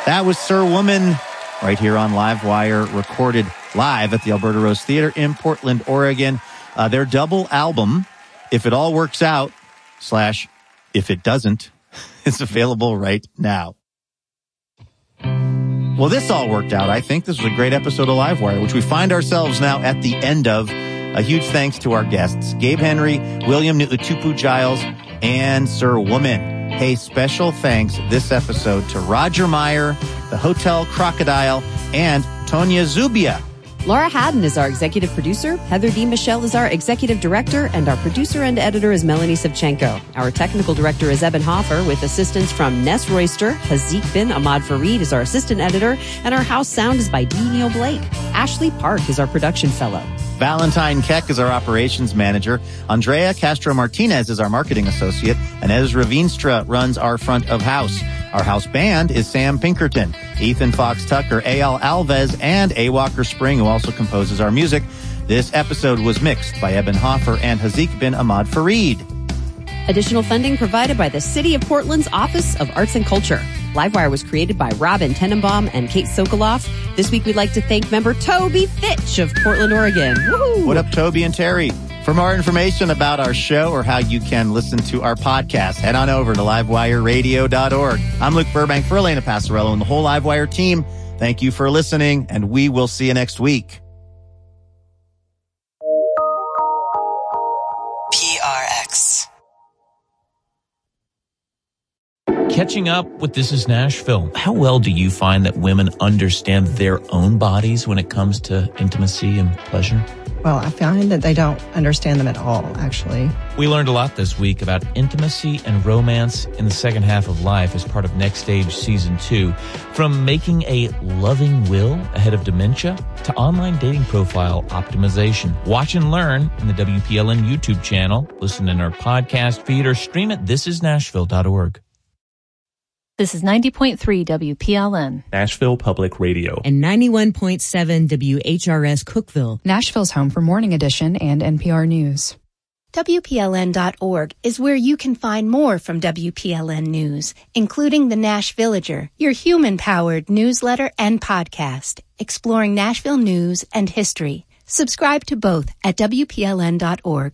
That was Sir Woman right here on Livewire, recorded live at the Alberta Rose Theater in Portland, Oregon. Their double album, If It All Works Out / If It Doesn't, is available right now. Well, this all worked out, I think. This was a great episode of Livewire, which we find ourselves now at the end of. A huge thanks to our guests, Gabe Henry, William Nu'utupu-Giles, and Sir Woman. Hey, special thanks this episode to Roger Meyer, the Hotel Crocodile, and Tonya Zubia. Laura Haddon is our executive producer, Heather D. Michelle is our executive director, and our producer and editor is Melanie Savchenko. Our technical director is Eben Hofer, with assistance from Ness Royster. Hazik bin Ahmad Fareed is our assistant editor, and our house sound is by D. Neil Blake. Ashley Park is our production fellow. Valentine Keck is our operations manager. Andrea Castro-Martinez is our marketing associate. And Ezra Veenstra runs our front of house. Our house band is Sam Pinkerton, Ethan Fox Tucker, A.L. Alves, and A. Walker Spring, who also composes our music. This episode was mixed by Eben Hofer and Hazik bin Ahmad Fareed. Additional funding provided by the City of Portland's Office of Arts and Culture. Livewire was created by Robin Tenenbaum and Kate Sokoloff. This week we'd like to thank member Toby Fitch of Portland, Oregon. Woohoo! What up, Toby and Terry? For more information about our show or how you can listen to our podcast, head on over to livewireradio.org. I'm Luke Burbank for Elena Passarello and the whole Livewire team. Thank you for listening, and we will see you next week. PRX. Catching up with This Is Nashville, how well do you find that women understand their own bodies when it comes to intimacy and pleasure? Well, I find that they don't understand them at all, actually. We learned a lot this week about intimacy and romance in the second half of life as part of Next Stage Season 2. From making a loving will ahead of dementia to online dating profile optimization. Watch and learn in the WPLN YouTube channel, listen in our podcast feed, or stream at thisisnashville.org. This is 90.3 WPLN. Nashville Public Radio. And 91.7 WHRS Cookeville. Nashville's home for Morning Edition and NPR News. WPLN.org is where you can find more from WPLN News, including the Nash Villager, your human-powered newsletter and podcast, exploring Nashville news and history. Subscribe to both at WPLN.org.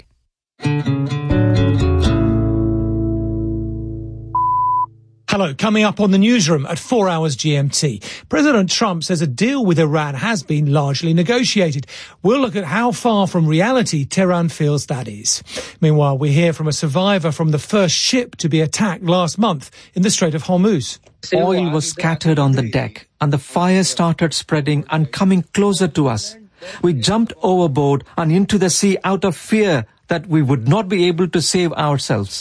Hello, coming up on the newsroom at 4 hours GMT. President Trump says a deal with Iran has been largely negotiated. We'll look at how far from reality Tehran feels that is. Meanwhile, we hear from a survivor from the first ship to be attacked last month in the Strait of Hormuz. Oil was scattered on the deck and the fire started spreading and coming closer to us. We jumped overboard and into the sea out of fear that we would not be able to save ourselves.